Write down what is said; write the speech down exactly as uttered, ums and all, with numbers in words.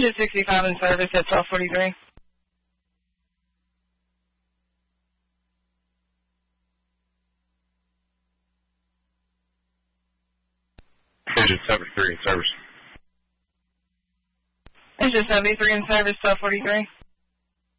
Engine sixty-five in service at twelve forty-three. Engine seventy-three in service. Engine seventy-three in service, twelve forty-three.